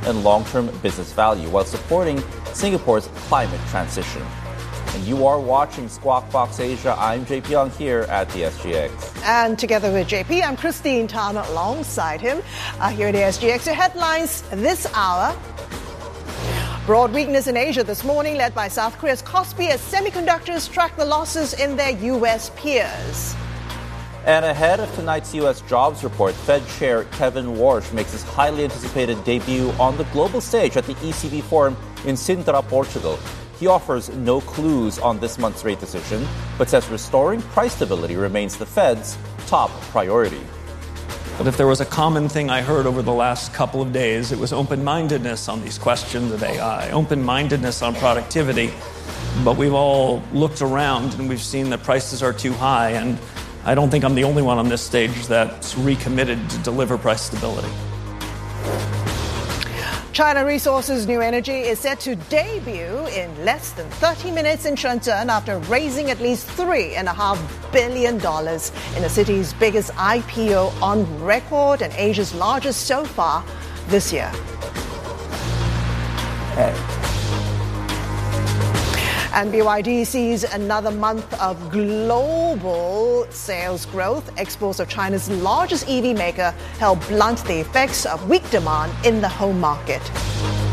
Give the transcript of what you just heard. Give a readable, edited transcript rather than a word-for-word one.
and long-term business value while supporting Singapore's climate transition. And you are watching Squawk Box Asia. I'm JP Young here at the SGX. And together with JP, I'm Christine Tan alongside him here at the SGX. Your headlines this hour. Broad weakness in Asia this morning, led by South Korea's Kospi as semiconductors track the losses in their U.S. peers. And ahead of tonight's U.S. jobs report, Fed Chair Kevin Warsh makes his highly anticipated debut on the global stage at the ECB Forum in Sintra, Portugal. He offers no clues on this month's rate decision, but says restoring price stability remains the Fed's top priority. But if there was a common thing I heard over the last couple of days, it was open-mindedness on these questions of AI, open-mindedness on productivity. But we've all looked around and we've seen that prices are too high, and I don't think I'm the only one on this stage that's recommitted to deliver price stability. China Resources New Energy is set to debut in less than 30 minutes in Shenzhen after raising at least $3.5 billion in the city's biggest IPO on record and Asia's largest so far this year. And BYD sees another month of global sales growth. Exports of China's largest EV maker help blunt the effects of weak demand in the home market.